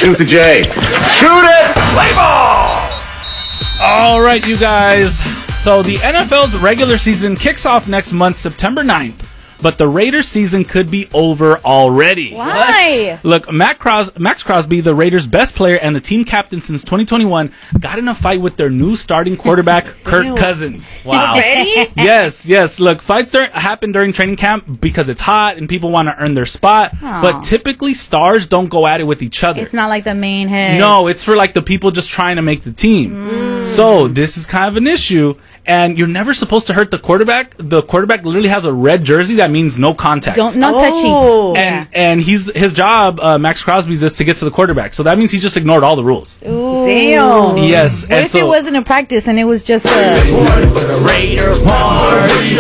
Shoot the J. Shoot it! Play ball! All right, you guys. So the NFL's regular season kicks off next month, September 9th. But the Raiders season could be over already. Why? Look, Max Crosby, the Raiders' best player and the team captain since 2021, got in a fight with their new starting quarterback, Kirk Cousins. Wow. Ready? Yes. Look, fights happen during training camp because it's hot and people want to earn their spot. Aw. But typically, stars don't go at it with each other. It's not like the main head. No, it's for like the people just trying to make the team. So this is kind of an issue. And you're never supposed to hurt the quarterback. The quarterback literally has a red jersey that means no contact. Not touchy. And his job, Max Crosby's, is to get to the quarterback. So that means he just ignored all the rules. Ooh. Damn. Yes. What and if so, it wasn't a practice and it was just a Raider party.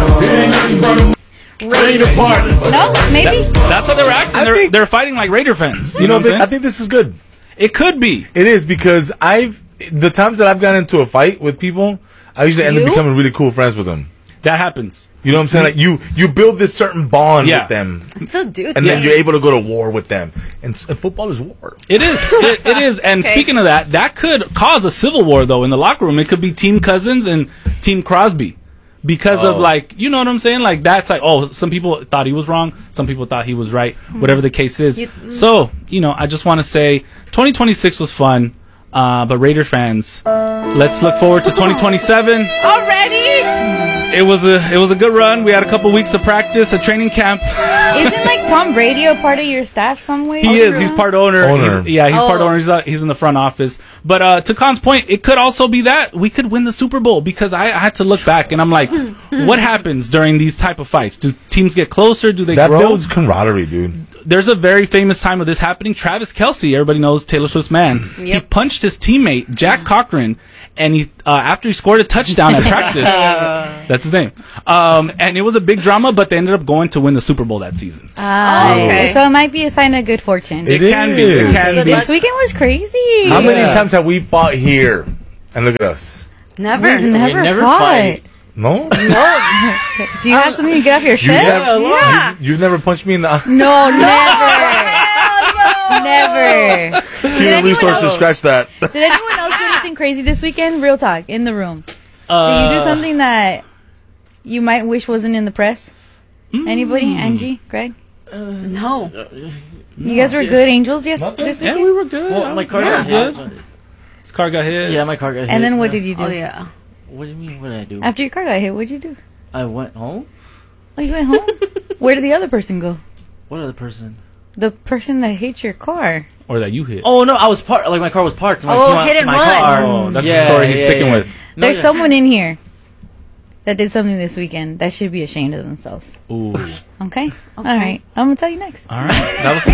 Raider party. no? Maybe. that's how they're acting. They're fighting like Raider fans. You know, what I'm saying? I think this is good. It could be. It is because the times that I've gotten into a fight with people, I usually end up becoming really cool friends with them. That happens. You know what I'm saying? Like you build this certain bond with them, So, dude. and then you're able to go to war with them. And football is war. It is. It is. And speaking of that could cause a civil war, though, in the locker room. It could be Team Cousins and Team Crosby. Because of, like, you know what I'm saying? Like, that's like, some people thought he was wrong. Some people thought he was right. Whatever the case is. So, I just want to say 2026 was fun. But Raider fans, let's look forward to 2027. Already? It was a good run. We had a couple weeks of practice, a training camp. Isn't like Tom Brady a part of your staff some way? He is. He's part owner. He's part owner. He's in the front office. But to Khan's point, it could also be that we could win the Super Bowl because I had to look back and I'm like, what happens during these type of fights? Do teams get closer? Do they That grow? builds camaraderie, dude. There's a very famous time of this happening. Travis Kelce, everybody knows Taylor Swift's man. He punched his teammate Jack Cochran, and he after he scored a touchdown at practice. That's his name. And it was a big drama, but they ended up going to win the Super Bowl that season. Okay. So it might be a sign of good fortune. It can be. It can So be. this weekend was crazy. How many times have we fought here? And look at us. Never. We've never, never fought. fight. No? Do you have something to get off your chest? You've never punched me in the No, never. human resources. Scratch that. Did anyone else do anything crazy this weekend? Real talk, in the room. Did you do something that you might wish wasn't in the press? Anybody? Angie? Greg? No. You guys were good angels this weekend? Yeah, we were good. Well, my car got hit. His car got hit. Yeah, my car got hit. And then what did you do? Oh, yeah. What do you mean? What did I do? After your car got hit, what did you do? I went home. Oh, you went home? Where did the other person go? What other person? The person that hit your car. Or that you hit. Oh no, I was parked. Like my car was parked. When I Oh, came out hit to and my run. car. Oh, that's the story he's sticking with. No, There's yeah. someone in here that did something this weekend that should be ashamed of themselves. Ooh. Okay? All right. I'm going to tell you next. All right. That was